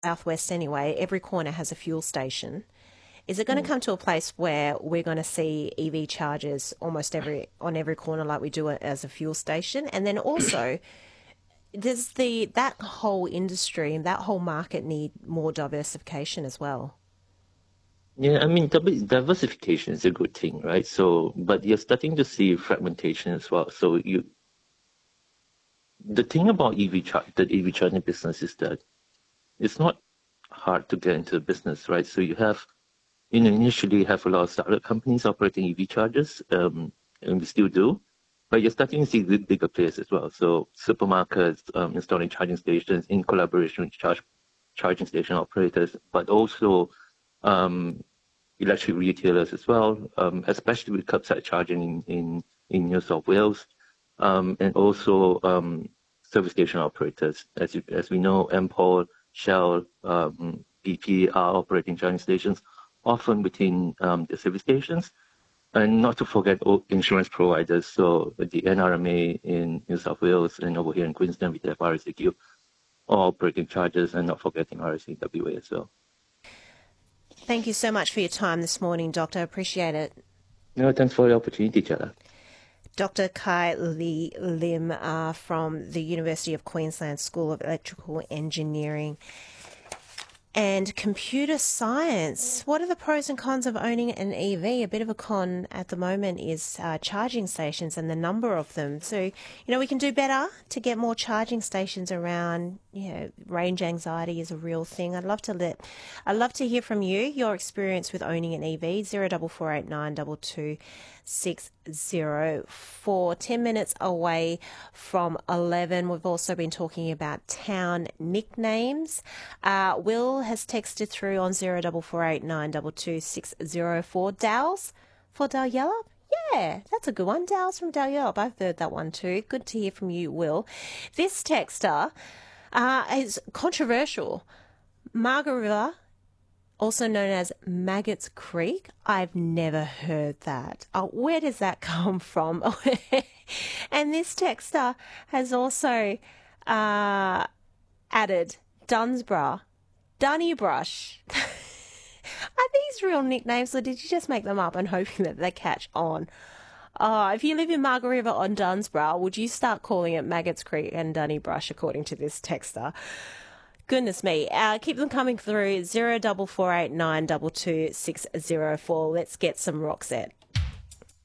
Southwest anyway, every corner has a fuel station. Is it going to come to a place where we're going to see EV chargers almost on every corner like we do it as a fuel station? And then also, does that whole industry and that whole market need more diversification as well? Yeah, I mean, diversification is a good thing, right? So, but you're starting to see fragmentation as well. So the thing about the EV charging business is that it's not hard to get into the business, right? So initially you have a lot of startup companies operating EV chargers, and we still do, but you're starting to see bigger players as well. So supermarkets installing charging stations in collaboration with charging station operators, but also um, electric retailers as well, especially with curbside charging in New South Wales, and also service station operators. As we know, Ampol, Shell, BP are operating charging stations, often within the service stations. And not to forget insurance providers, so the NRMA in New South Wales and over here in Queensland, we have RSAQ, all operating charges, and not forgetting RSAWA as well. Thank you so much for your time this morning, Doctor. I appreciate it. No, thanks for the opportunity, Chela. Dr. Kai Lee Lim from the University of Queensland School of Electrical Engineering and Computer Science. What are the pros and cons of owning an EV? A bit of a con at the moment is charging stations and the number of them. So, we can do better to get more charging stations around. Range anxiety is a real thing. I'd love to hear from you, your experience with owning an EV. 0448 604. 10 minutes away from 11. We've also been talking about town nicknames. Will has texted through on 0448 604. Dals for Dalyellop? Yeah, that's a good one. Dals from Dalyellop. I've heard that one too. Good to hear from you, Will. This texter is controversial. Margaret River, also known as Maggots Creek. I've never heard that. Where does that come from? And this texter has also added Dunsborough, Dunnybrush. Are these real nicknames or did you just make them up and hoping that they catch on? If you live in Margaret River on Dunsborough, would you start calling it Maggots Creek and Dunnybrush according to this texter? Goodness me. Keep them coming through. 0448 604. Let's get some Roxette.